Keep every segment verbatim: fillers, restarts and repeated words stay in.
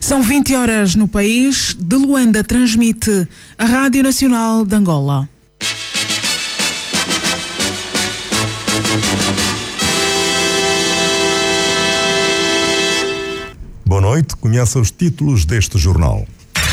São vinte horas no país. De Luanda transmite a Rádio Nacional de Angola. Boa noite, conheça os títulos deste jornal.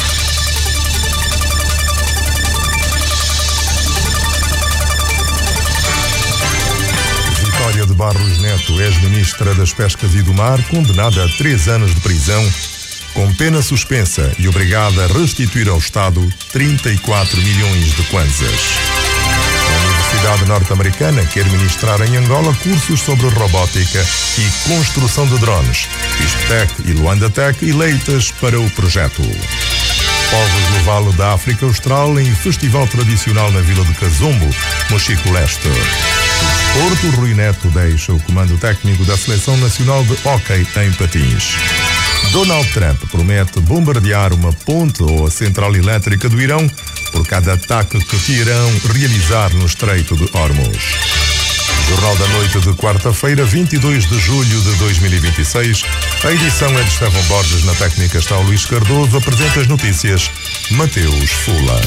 Vitória de Barros Neto, ex-ministra das Pescas e do Mar, condenada a três anos de prisão, com pena suspensa e obrigada a restituir ao Estado trinta e quatro milhões de kwanzas. A Universidade Norte-Americana quer ministrar em Angola cursos sobre robótica e construção de drones. Isptec e Luanda Tech eleitas para o projeto. Povos do Vale da África Austral em festival tradicional na Vila de Cazombo, Mochico Leste. O desporto, Rui Neto deixa o comando técnico da Seleção Nacional de Hóquei em Patins. Donald Trump promete bombardear uma ponte ou a central elétrica do Irão por cada ataque que te irão realizar no Estreito de Hormuz. Jornal da Noite de quarta-feira, vinte e dois de julho de dois mil e vinte e seis. A edição é de Estevão Borges, na técnica está o Luís Cardoso, apresenta as notícias Mateus Fula.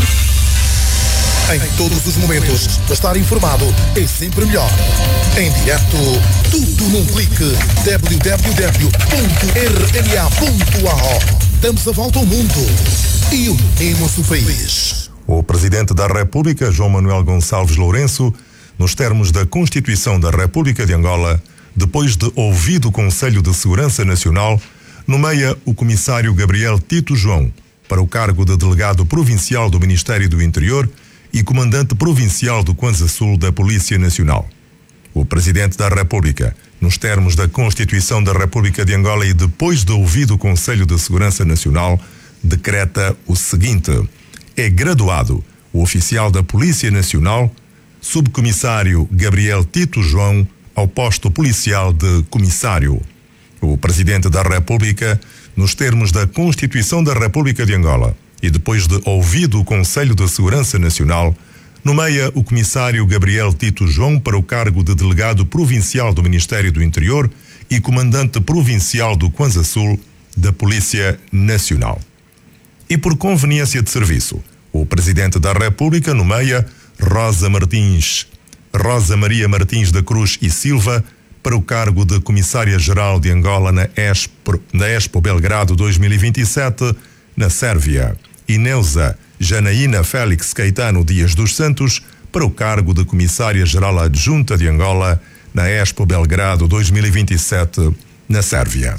Em todos os momentos, estar informado é sempre melhor. Em direto, tudo num clique. w w w ponto r n a ponto a o. Damos a volta ao mundo e unimos o país. O Presidente da República, João Manuel Gonçalves Lourenço, nos termos da Constituição da República de Angola, depois de ouvido o Conselho de Segurança Nacional, nomeia o Comissário Gabriel Tito João para o cargo de Delegado Provincial do Ministério do Interior e Comandante Provincial do Kwanza Sul da Polícia Nacional. O Presidente da República, nos termos da Constituição da República de Angola e depois de ouvido o Conselho de Segurança Nacional, decreta o seguinte: é graduado o oficial da Polícia Nacional, Subcomissário Gabriel Tito João, ao posto policial de Comissário. O Presidente da República, nos termos da Constituição da República de Angola, e depois de ouvido o Conselho de Segurança Nacional, nomeia o Comissário Gabriel Tito João para o cargo de Delegado Provincial do Ministério do Interior e Comandante Provincial do Kwanza Sul da Polícia Nacional. E por conveniência de serviço, o Presidente da República nomeia Rosa Martins, Rosa Maria Martins da Cruz e Silva para o cargo de Comissária-Geral de Angola na Expo, na Expo Belgrado dois mil e vinte e sete, na Sérvia. E Neuza Janaína Félix Caetano Dias dos Santos para o cargo de Comissária-Geral Adjunta de Angola na Expo Belgrado dois mil e vinte e sete, na Sérvia.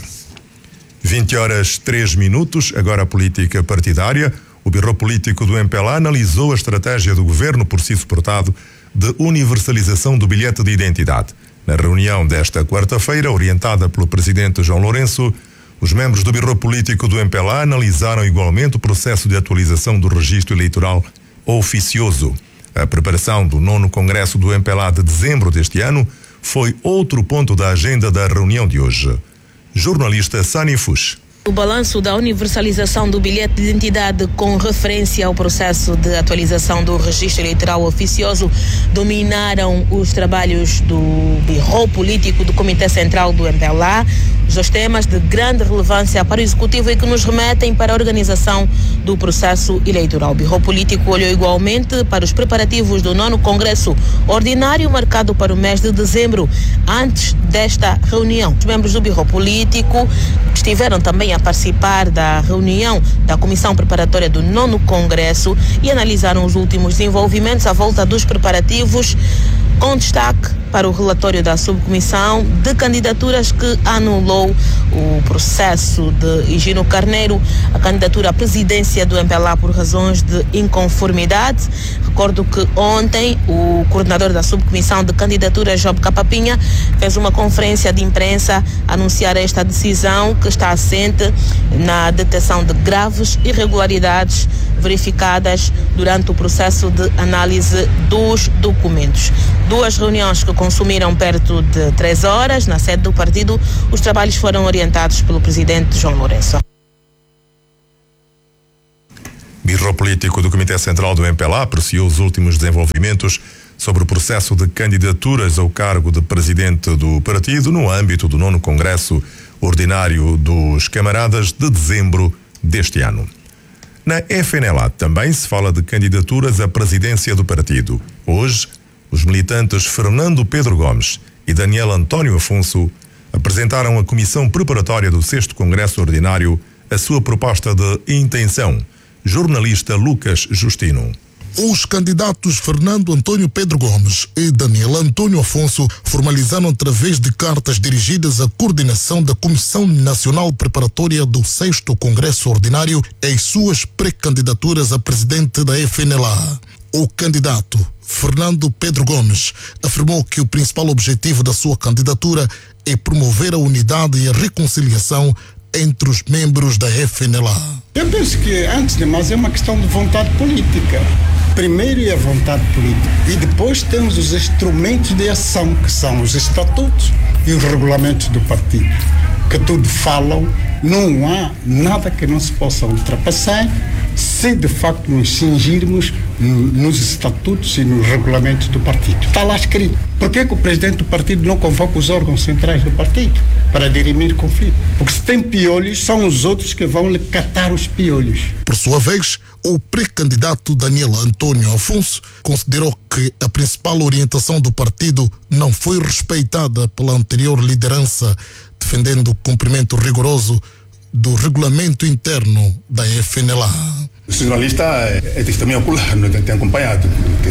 vinte horas três minutos, agora a política partidária. O Birro Político do M P L A analisou a estratégia do governo por si suportado de universalização do bilhete de identidade. Na reunião desta quarta-feira, orientada pelo Presidente João Lourenço, os membros do Birro Político do M P L A analisaram igualmente o processo de atualização do registro eleitoral oficioso. A preparação do nono Congresso do M P L A de dezembro deste ano foi outro ponto da agenda da reunião de hoje. Jornalista Sani Fush. O balanço da universalização do bilhete de identidade com referência ao processo de atualização do registro eleitoral oficioso dominaram os trabalhos do Birro Político do Comitê Central do M P L A, os dois temas de grande relevância para o Executivo e que nos remetem para a organização do processo eleitoral. O Birro Político olhou igualmente para os preparativos do nono Congresso Ordinário marcado para o mês de dezembro. Antes desta reunião, os membros do Birro Político estiveram também a participar da reunião da Comissão Preparatória do nono Congresso e analisaram os últimos desenvolvimentos à volta dos preparativos, com destaque para o relatório da subcomissão de candidaturas que anulou o processo de Higino Carneiro, a candidatura à presidência do M P L A por razões de inconformidade. Recordo que ontem o coordenador da subcomissão de candidaturas, Job Capapinha, fez uma conferência de imprensa a anunciar esta decisão que está assente na detecção de graves irregularidades verificadas durante o processo de análise dos documentos. Duas reuniões que consumiram perto de três horas na sede do partido. Os trabalhos foram orientados pelo presidente João Lourenço. Birro Político do Comitê Central do M P L A apreciou os últimos desenvolvimentos sobre o processo de candidaturas ao cargo de presidente do partido no âmbito do nono Congresso ordinário dos camaradas de dezembro deste ano. Na F N L A também se fala de candidaturas à presidência do partido. Hoje, os militantes Fernando Pedro Gomes e Daniel António Afonso apresentaram à Comissão Preparatória do sexto Congresso Ordinário a sua proposta de intenção. Jornalista Lucas Justino. Os candidatos Fernando Antônio Pedro Gomes e Daniel António Afonso formalizaram através de cartas dirigidas à coordenação da Comissão Nacional Preparatória do sexto Congresso Ordinário as suas pré-candidaturas a presidente da F N L A. O candidato Fernando Pedro Gomes afirmou que o principal objetivo da sua candidatura é promover a unidade e a reconciliação entre os membros da F N L A. Eu penso que, antes de mais, é uma questão de vontade política. Primeiro é a vontade política e depois temos os instrumentos de ação, que são os estatutos e os regulamentos do partido, que tudo falam. Não há nada que não se possa ultrapassar se de facto nos cingirmos nos estatutos e nos regulamentos do partido. Está lá escrito. Por que que o presidente do partido não convoca os órgãos centrais do partido para dirimir conflito? Porque se tem piolhos, são os outros que vão lhe catar os piolhos. Por sua vez, o pré-candidato Daniel António Afonso considerou que a principal orientação do partido não foi respeitada pela anterior liderança, defendendo o cumprimento rigoroso do regulamento interno da F N L A. O jornalista é, é testemunha ocular, não tem, tem acompanhado.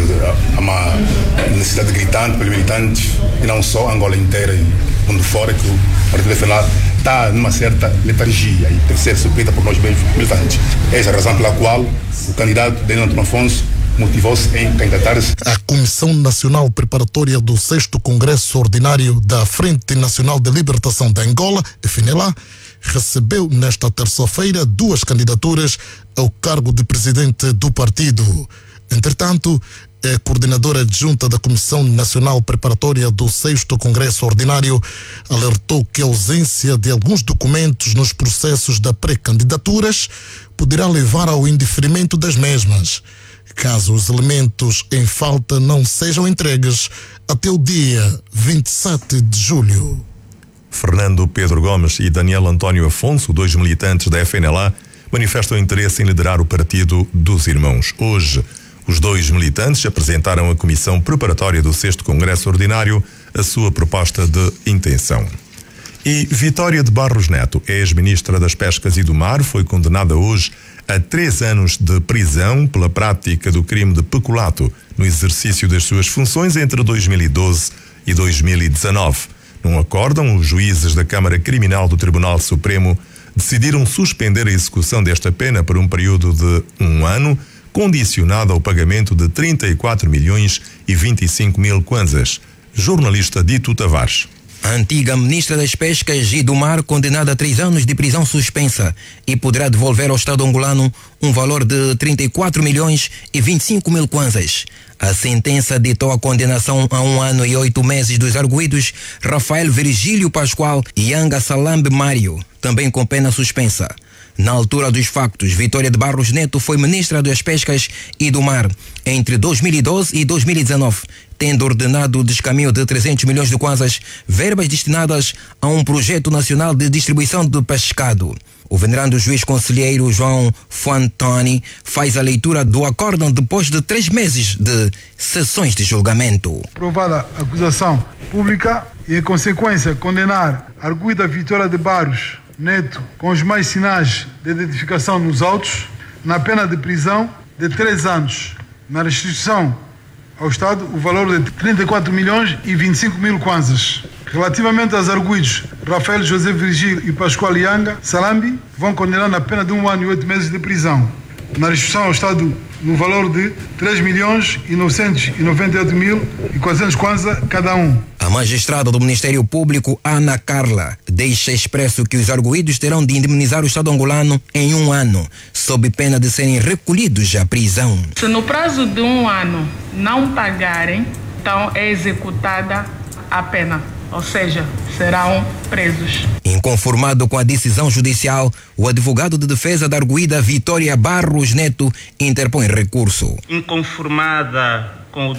Há uma necessidade gritante pelos militantes, e não só Angola inteira e mundo fora, que o partido da F N L A está numa certa letargia e tem que ser suprida por nós mesmos militantes. Essa é a razão pela qual o candidato Daniel António Afonso motivou-se em candidatar-se. A Comissão Nacional Preparatória do sexto Congresso Ordinário da Frente Nacional de Libertação de Angola, F N L A, recebeu nesta terça-feira duas candidaturas ao cargo de presidente do partido. Entretanto, a coordenadora adjunta da Comissão Nacional Preparatória do sexto Congresso Ordinário alertou que a ausência de alguns documentos nos processos da pré-candidaturas poderá levar ao indeferimento das mesmas, caso os elementos em falta não sejam entregues até o dia vinte e sete de julho. Fernando Pedro Gomes e Daniel António Afonso, dois militantes da F N L A, manifestam interesse em liderar o Partido dos Irmãos. Hoje, os dois militantes apresentaram à Comissão Preparatória do sexto Congresso Ordinário a sua proposta de intenção. E Vitória de Barros Neto, ex-ministra das Pescas e do Mar, foi condenada hoje a três anos de prisão pela prática do crime de peculato no exercício das suas funções entre dois mil e doze e dois mil e dezanove. Num acórdão, os juízes da Câmara Criminal do Tribunal Supremo decidiram suspender a execução desta pena por um período de um ano, condicionado ao pagamento de trinta e quatro milhões e vinte e cinco mil kwanzas. Jornalista Dito Tavares. A antiga ministra das Pescas e do Mar, condenada a três anos de prisão suspensa, e poderá devolver ao Estado angolano um valor de trinta e quatro milhões e vinte e cinco mil kwanzas. A sentença ditou a condenação a um ano e oito meses dos arguidos Rafael Virgílio Pascoal e Yanga Salambe Mário, também com pena suspensa. Na altura dos factos, Vitória de Barros Neto foi ministra das Pescas e do Mar entre dois mil e doze e dois mil e dezanove, tendo ordenado o descaminho de trezentos milhões de kwanzas, verbas destinadas a um projeto nacional de distribuição de pescado. O venerando juiz conselheiro João Fuantoni faz a leitura do acórdão depois de três meses de sessões de julgamento. Aprovada a acusação pública e, em consequência, condenar a arguida Vitória de Barros Neto com os mais sinais de identificação nos autos na pena de prisão de três anos, na restituição ao Estado o valor de trinta e quatro milhões e vinte e cinco mil kwanzas. Relativamente aos arguidos Rafael José Virgílio e Pascoal Yanga Salambi, vão condenar na pena de um ano e oito meses de prisão, na restituição ao Estado no valor de três milhões e novecentos e noventa e oito mil e quatrocentos kwanza cada um. A magistrada do Ministério Público, Ana Carla, deixa expresso que os arguidos terão de indemnizar o Estado angolano em um ano, sob pena de serem recolhidos à prisão. Se no prazo de um ano não pagarem, então é executada a pena, ou seja, serão presos. Inconformado com a decisão judicial, o advogado de defesa da arguida Vitória Barros Neto interpõe recurso. Inconformada com o